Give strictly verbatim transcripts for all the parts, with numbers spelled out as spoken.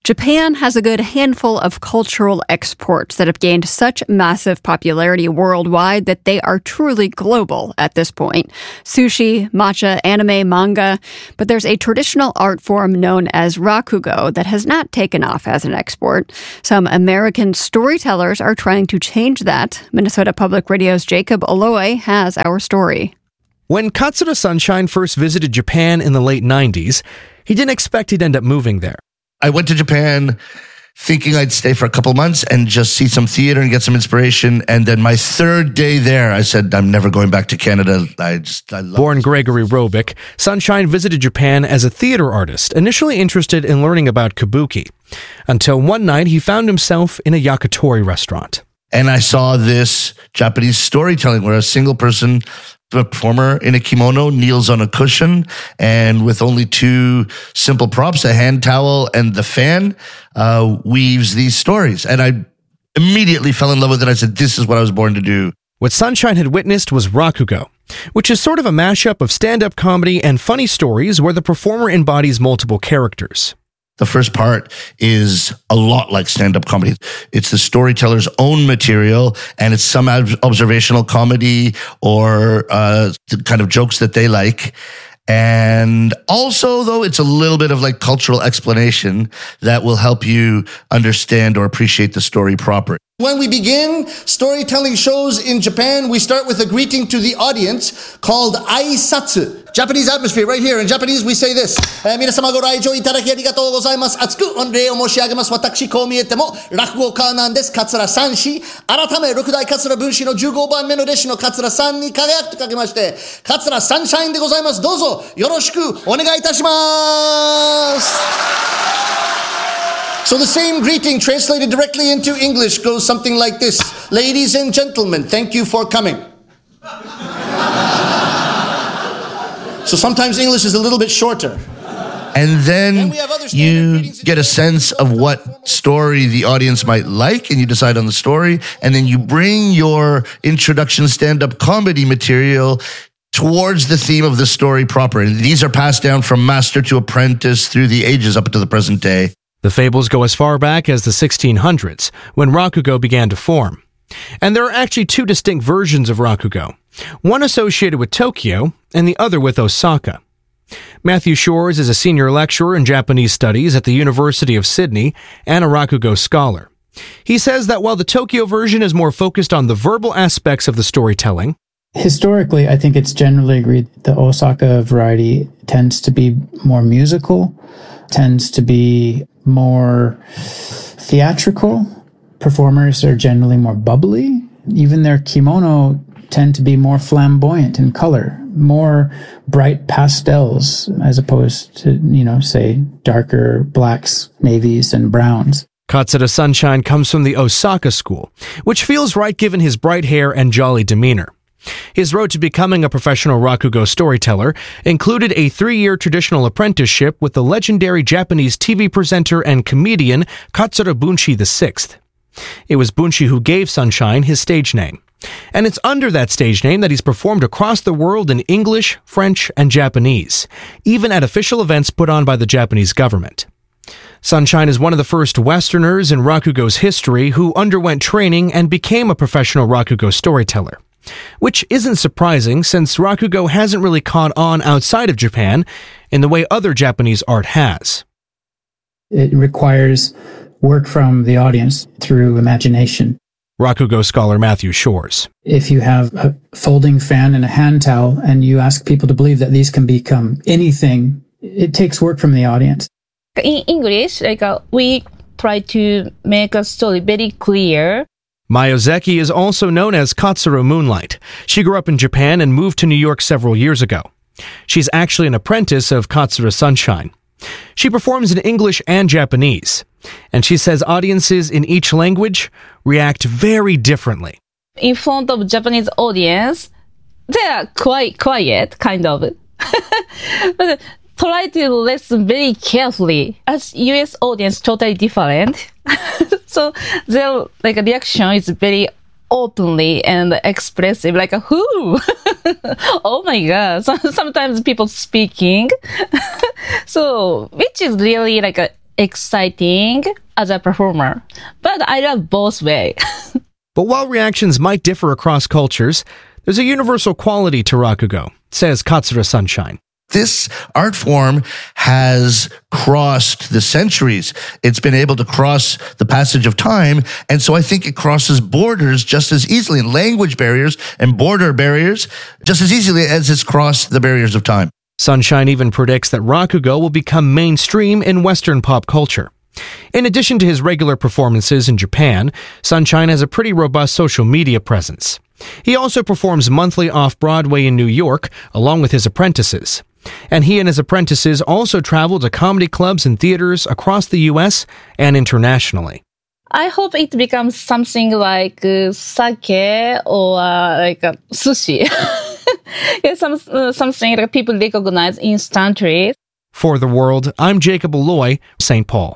Japan has a good handful of cultural exports that have gained such massive popularity worldwide that they are truly global at this point. Sushi, matcha, anime, manga. But there's a traditional art form known as rakugo that has not taken off as an export. Some American storytellers are trying to change that. Minnesota Public Radio's Jacob Aloy has our story. When Katsura Sunshine first visited Japan in the late nineties, he didn't expect he'd end up moving there. I went to Japan thinking I'd stay for a couple months and just see some theater and get some inspiration. And then my third day there, I said, I'm never going back to Canada. I just, I love Born this. Gregory Robick, Sunshine visited Japan as a theater artist, initially interested in learning about kabuki. Until one night, he found himself in a yakitori restaurant. And I saw this Japanese storytelling where a single person performer in a kimono kneels on a cushion and with only two simple props, a hand towel and the fan, uh, weaves these stories. And I immediately fell in love with it. I said, this is what I was born to do. What Sunshine had witnessed was rakugo, which is sort of a mashup of stand-up comedy and funny stories where the performer embodies multiple characters. The first part is a lot like stand-up comedy. It's the storyteller's own material, and it's some observational comedy or uh, the kind of jokes that they like. And also, though, it's a little bit of like cultural explanation that will help you understand or appreciate the story proper. When we begin storytelling shows in Japan, we start with a greeting to the audience called aisatsu. Japanese atmosphere right here. In Japanese, we say this. 皆様ご来場いただきありがとうございます。厚く御礼を申し上げます。私、こう見えても落語家なんです。桂三枝。改め、六代桂文枝のじゅうごばんめの弟子の桂さんに輝くとかけまして、桂サンシャインでございます。どうぞよろしくお願いいたします。So the same greeting translated directly into English goes something like this. Ladies and gentlemen, thank you for coming. So sometimes English is a little bit shorter. And then you get a sense of what story the audience might like, and you decide on the story, and then you bring your introduction stand-up comedy material towards the theme of the story proper. And these are passed down from master to apprentice through the ages up to the present day. The fables go as far back as the sixteen hundreds, when rakugo began to form. And there are actually two distinct versions of rakugo, one associated with Tokyo and the other with Osaka. Matthew Shores is a senior lecturer in Japanese studies at the University of Sydney and a rakugo scholar. He says that while the Tokyo version is more focused on the verbal aspects of the storytelling, historically, I think it's generally agreed the Osaka variety tends to be more musical, tends to be more theatrical. Performers are generally more bubbly. Even their kimono tend to be more flamboyant in color, more bright pastels as opposed to, you know, say, darker blacks, navies, and browns. Katsura Sunshine comes from the Osaka school, which feels right given his bright hair and jolly demeanor. His road to becoming a professional rakugo storyteller included a three-year traditional apprenticeship with the legendary Japanese T V presenter and comedian Katsura Bunshi the sixth. It was Bunshi who gave Sunshine his stage name. And it's under that stage name that he's performed across the world in English, French, and Japanese, even at official events put on by the Japanese government. Sunshine is one of the first Westerners in rakugo's history who underwent training and became a professional rakugo storyteller. Which isn't surprising since rakugo hasn't really caught on outside of Japan in the way other Japanese art has. It requires work from the audience through imagination. Rakugo scholar Matthew Shores. If you have a folding fan and a hand towel and you ask people to believe that these can become anything, it takes work from the audience. In English, like uh, we try to make a story very clear. Mayozeki is also known as Katsura Moonlight. She grew up in Japan and moved to New York several years ago. She's actually an apprentice of Katsura Sunshine. She performs in English and Japanese, and she says audiences in each language react very differently. In front of Japanese audience, they are quite quiet, kind of. But try to listen very carefully. As U S audience, totally different. So their like reaction is very openly and expressive, like who? Oh my god! So, sometimes people speaking, so which is really like a exciting as a performer. But I love both ways. But while reactions might differ across cultures, there's a universal quality to Rakugo, says Katsura Sunshine. This art form has crossed the centuries. It's been able to cross the passage of time. And so I think it crosses borders just as easily, and language barriers and border barriers just as easily as it's crossed the barriers of time. Sunshine even predicts that Rakugo will become mainstream in Western pop culture. In addition to his regular performances in Japan, Sunshine has a pretty robust social media presence. He also performs monthly off-Broadway in New York, along with his apprentices. And he and his apprentices also travel to comedy clubs and theaters across the U S and internationally. I hope it becomes something like uh, sake or uh, like uh, sushi. yeah, some, uh, something like people recognize instantly. For The World, I'm Jacob Alloy, Saint Paul.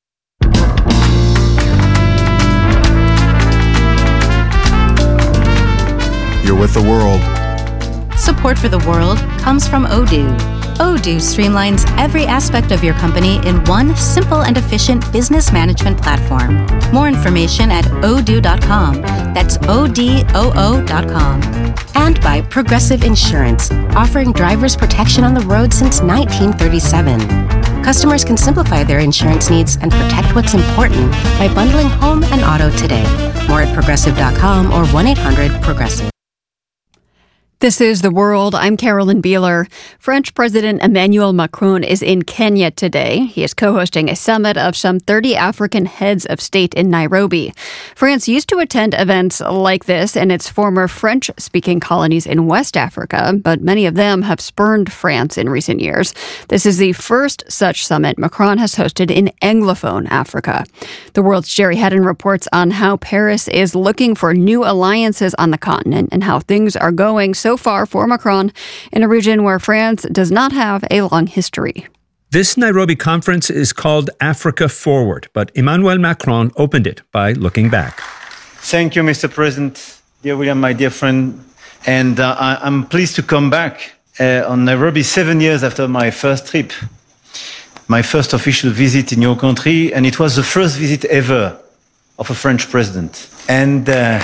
You're with The World. Support for The World comes from Odoo. Odoo streamlines every aspect of your company in one simple and efficient business management platform. More information at odoo dot com. That's O D O O dot com. And by Progressive Insurance, offering drivers protection on the road since nineteen thirty-seven. Customers can simplify their insurance needs and protect what's important by bundling home and auto today. More at progressive dot com or one eight hundred progressive. This is The World. I'm Carolyn Beeler. French President Emmanuel Macron is in Kenya today. He is co-hosting a summit of some thirty African heads of state in Nairobi. France used to attend events like this in its former French-speaking colonies in West Africa, but many of them have spurned France in recent years. This is the first such summit Macron has hosted in Anglophone Africa. The World's Jerry Hedden reports on how Paris is looking for new alliances on the continent and how things are going so So far for Macron in a region where France does not have a long history. This Nairobi conference is called Africa Forward, but Emmanuel Macron opened it by looking back. Thank you, Mister President, dear William, my dear friend. And uh, I, I'm pleased to come back uh, on Nairobi seven years after my first trip, my first official visit in your country, and it was the first visit ever of a French president. And... Uh,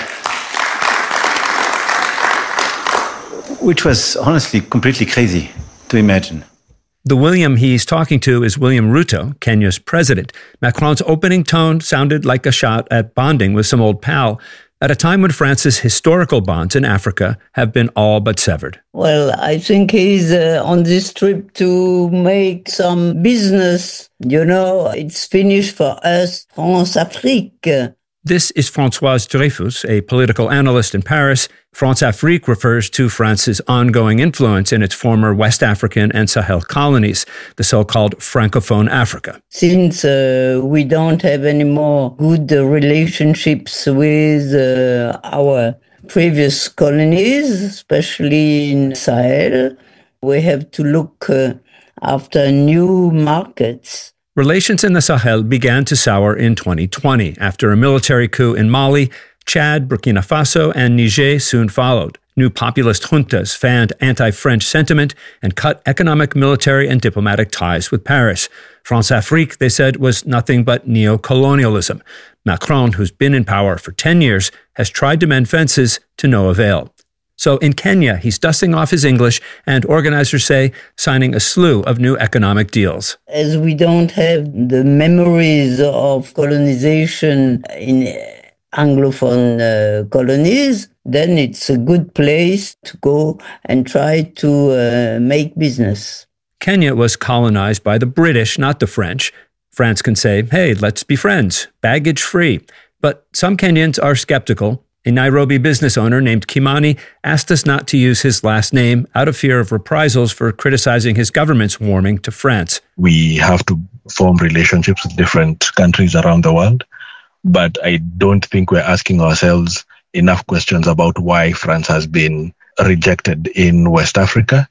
which was honestly completely crazy to imagine. The William he's talking to is William Ruto, Kenya's president. Macron's opening tone sounded like a shot at bonding with some old pal at a time when France's historical bonds in Africa have been all but severed. Well, I think he's uh, on this trip to make some business. You know, it's finished for us, France-Afrique. This is Françoise Dreyfus, a political analyst in Paris. France-Afrique refers to France's ongoing influence in its former West African and Sahel colonies, the so-called Francophone Africa. Since uh, we don't have any more good uh, relationships with uh, our previous colonies, especially in Sahel, we have to look uh, after new markets. Relations in the Sahel began to sour in twenty twenty. After a military coup in Mali, Chad, Burkina Faso, and Niger soon followed. New populist juntas fanned anti-French sentiment and cut economic, military, and diplomatic ties with Paris. France-Afrique, they said, was nothing but neo-colonialism. Macron, who's been in power for ten years, has tried to mend fences to no avail. So in Kenya, he's dusting off his English and, organizers say, signing a slew of new economic deals. As we don't have the memories of colonization in Anglophone uh, colonies, then it's a good place to go and try to uh, make business. Kenya was colonized by the British, not the French. France can say, hey, let's be friends, baggage free. But some Kenyans are skeptical. A Nairobi business owner named Kimani asked us not to use his last name out of fear of reprisals for criticizing his government's warming to France. We have to form relationships with different countries around the world, but I don't think we're asking ourselves enough questions about why France has been rejected in West Africa.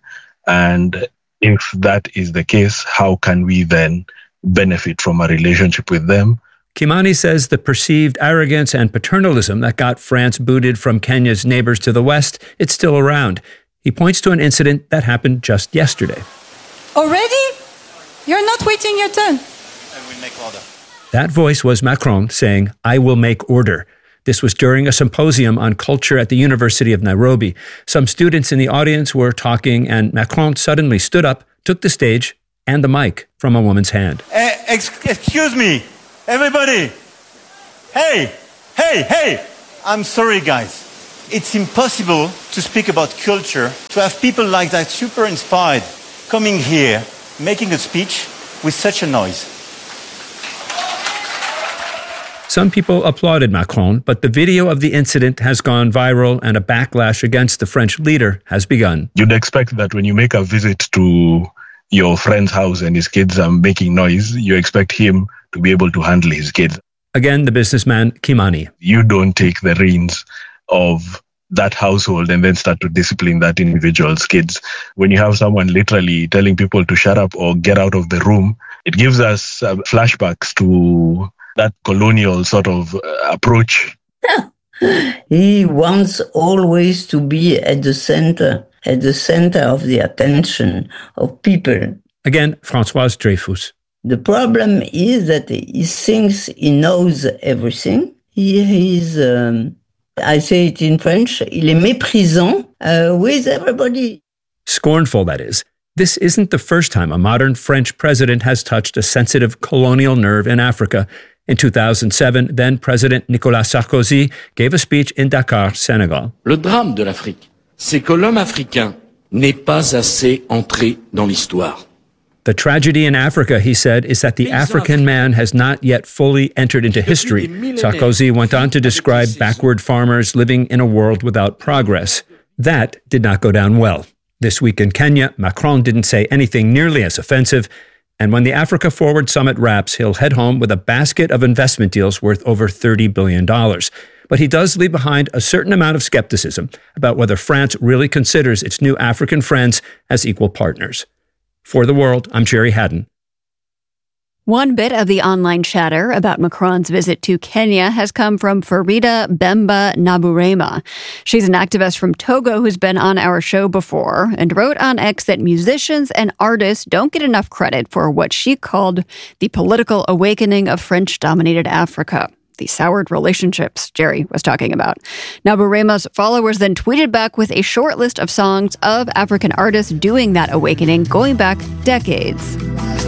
And if that is the case, how can we then benefit from a relationship with them? Kimani says the perceived arrogance and paternalism that got France booted from Kenya's neighbors to the west, it's still around. He points to an incident that happened just yesterday. Already? You're not waiting your turn. will make order. That voice was Macron saying, I will make order. This was during a symposium on culture at the University of Nairobi. Some students in the audience were talking, and Macron suddenly stood up, took the stage and the mic from a woman's hand. Uh, ex- excuse me, everybody. Hey, hey, hey. I'm sorry, guys. It's impossible to speak about culture, to have people like that super inspired coming here, making a speech with such a noise. Some people applauded Macron, but the video of the incident has gone viral and a backlash against the French leader has begun. You'd expect that when you make a visit to your friend's house and his kids are making noise, you expect him to be able to handle his kids. Again, the businessman Kimani. You don't take the reins of that household and then start to discipline that individual's kids. When you have someone literally telling people to shut up or get out of the room, it gives us uh, flashbacks to that colonial sort of uh, approach. He wants always to be at the center, at the center of the attention of people. Again, Françoise Dreyfus. The problem is that he thinks he knows everything. He is, um, I say it in French, il est méprisant uh, with everybody. Scornful, that is. This isn't the first time a modern French president has touched a sensitive colonial nerve in Africa. In two thousand seven, then President Nicolas Sarkozy gave a speech in Dakar, Senegal. Le drame de l'Afrique, c'est que l'homme africain n'est pas assez entré dans l'histoire. The tragedy in Africa, he said, is that the African man has not yet fully entered into history. Sarkozy went on to describe backward farmers living in a world without progress. That did not go down well. This week in Kenya, Macron didn't say anything nearly as offensive. And when the Africa Forward Summit wraps, he'll head home with a basket of investment deals worth over thirty billion dollars. But he does leave behind a certain amount of skepticism about whether France really considers its new African friends as equal partners. For The World, I'm Jerry Haddon. One bit of the online chatter about Macron's visit to Kenya has come from Farida Bemba Naburema. She's an activist from Togo who's been on our show before and wrote on X that musicians and artists don't get enough credit for what she called the political awakening of French-dominated Africa. The soured relationships Jerry was talking about. Naburema's followers then tweeted back with a short list of songs of African artists doing that awakening going back decades.